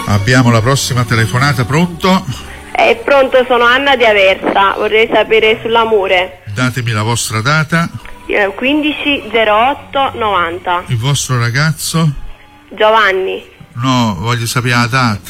Abbiamo la prossima telefonata, pronto? Pronto, sono Anna di Aversa, vorrei sapere sull'amore. Datemi la vostra data. 15/08/90. Il vostro ragazzo? Giovanni. No, voglio sapere la data.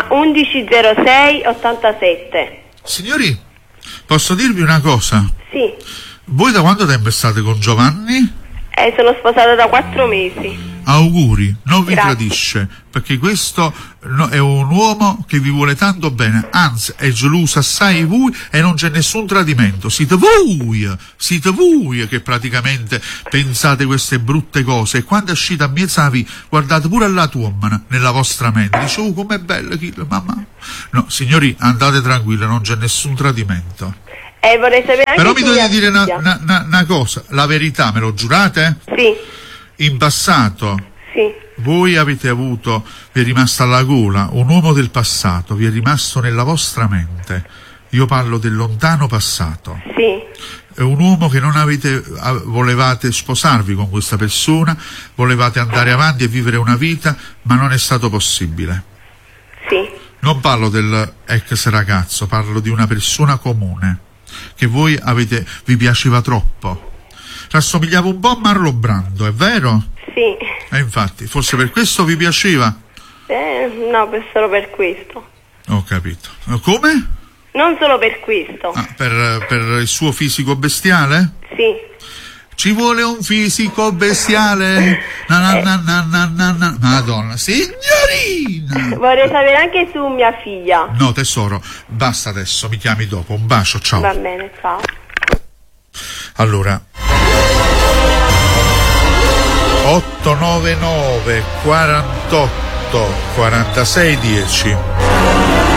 11/06/87. Signori, posso dirvi una cosa? Sì. Voi da quanto tempo state con Giovanni? Sono sposata da 4 mesi. Auguri, non vi Grazie. tradisce, perché questo è un uomo che vi vuole tanto bene, anzi è geloso assai di voi e non c'è nessun tradimento. Siete voi che praticamente pensate queste brutte cose, e quando uscite a mezzavi guardate pure alla tua nella vostra mente, dice com'è bella mamma. No, signori, andate tranquilli, non c'è nessun tradimento. Vorrei sapere anche Però mi dovete dire figlia. una cosa, la verità, me lo giurate? Sì. In passato Sì. voi avete avuto, vi è rimasto alla gola un uomo del passato, vi è rimasto nella vostra mente. Io parlo del lontano passato. Sì. È un uomo che non volevate sposarvi con questa persona, volevate andare avanti e vivere una vita, ma non è stato possibile. Sì. Non parlo del ex ragazzo, parlo di una persona comune che voi vi piaceva troppo. Rassomigliava un po' a Marlon Brando, è vero? Sì. E infatti, forse per questo vi piaceva? No, solo per questo. Ho capito. Come? Non solo per questo. Per il suo fisico bestiale? Sì. Ci vuole un fisico bestiale. Madonna, signorina! Vorrei sapere anche su mia figlia. No, tesoro, basta adesso, mi chiami dopo. Un bacio, ciao. Va bene, ciao. Allora, 899 48 46 10.